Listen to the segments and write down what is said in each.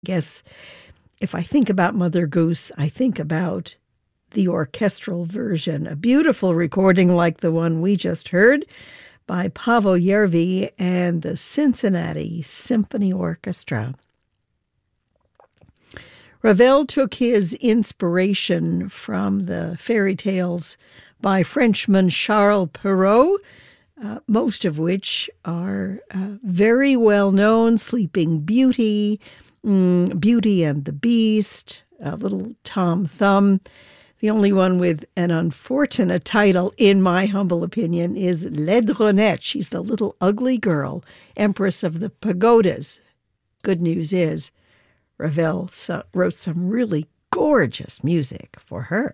Guess if I think about Mother Goose, I think about the orchestral version, a beautiful recording like the one we just heard by Paavo Järvi and the Cincinnati Symphony Orchestra. Ravel took his inspiration from the fairy tales by Frenchman Charles Perrault, most of which are very well known: Sleeping Beauty, Beauty and the Beast, Little Tom Thumb. The only one with an unfortunate title, in my humble opinion, is Laidronette. She's the little ugly girl, Empress of the Pagodas. Good news is, Ravel wrote some really gorgeous music for her.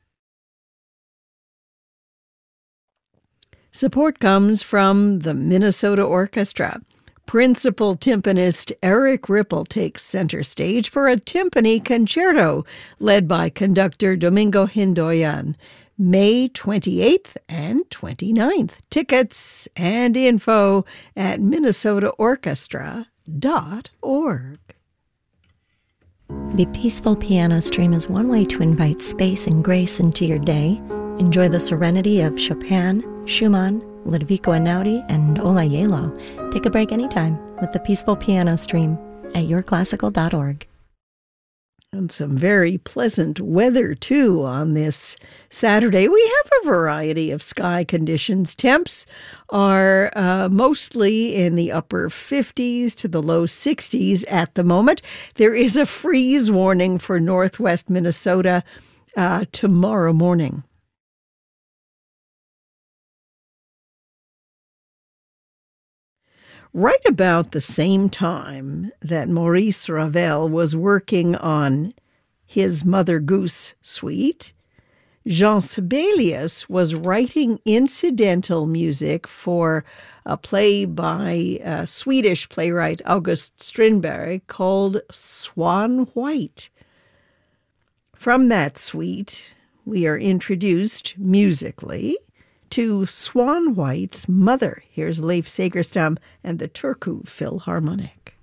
Support comes from the Minnesota Orchestra. Principal timpanist Eric Ripple takes center stage for a timpani concerto led by conductor Domingo Hindoyan, May 28th and 29th. Tickets and info at minnesotaorchestra.org. The Peaceful Piano Stream is one way to invite space and grace into your day. Enjoy the serenity of Chopin, Schumann, Ludovico Einaudi, and Olayelo. Take a break anytime with the Peaceful Piano Stream at yourclassical.org. And some very pleasant weather, too, on this Saturday. We have a variety of sky conditions. Temps are mostly in the upper 50s to the low 60s at the moment. There is a freeze warning for northwest Minnesota tomorrow morning. Right about the same time that Maurice Ravel was working on his Mother Goose suite, Jean Sibelius was writing incidental music for a play by Swedish playwright August Strindberg called Swan White. From that suite, we are introduced musically to Swan White's mother. Here's Leif Segerstam and the Turku Philharmonic.